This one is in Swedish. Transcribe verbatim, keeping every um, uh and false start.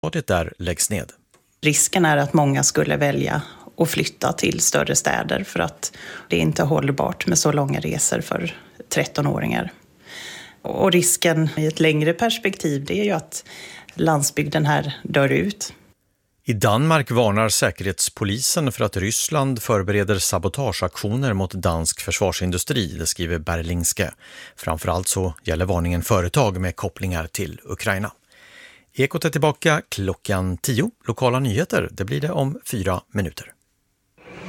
det där läggs ned. Risken är att många skulle välja att flytta till större städer för att det inte är hållbart med så långa resor för trettonåringar. Och risken i ett längre perspektiv, det är ju att landsbygden här dör ut. I Danmark varnar säkerhetspolisen för att Ryssland förbereder sabotageaktioner mot dansk försvarsindustri, det skriver Berlingske. Framförallt så gäller varningen företag med kopplingar till Ukraina. Ekot är tillbaka klockan tio. Lokala nyheter, det blir det om fyra minuter.